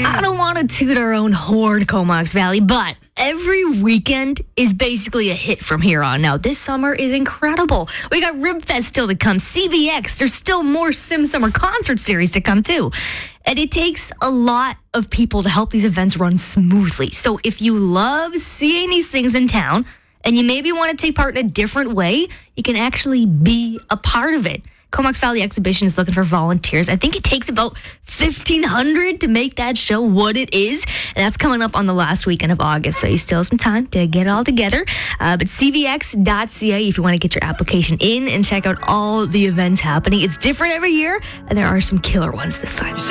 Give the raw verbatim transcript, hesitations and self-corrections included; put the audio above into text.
I don't want to toot our own horn, Comox Valley, but every weekend is basically a hit from here on out. This summer is incredible. We got Ribfest still to come, C V X. There's still more Sim Summer concert series to come too. And it takes a lot of people to help these events run smoothly. So if you love seeing these things in town and you maybe want to take part in a different way, you can actually be a part of it. Comox Valley Exhibition is looking for volunteers. I think it takes about fifteen hundred to make that show what it is. And that's coming up on the last weekend of August. So you still have some time to get it all together. Uh, but c v x dot c a if you want to get your application in and check out all the events happening. It's different every year, and there are some killer ones this time.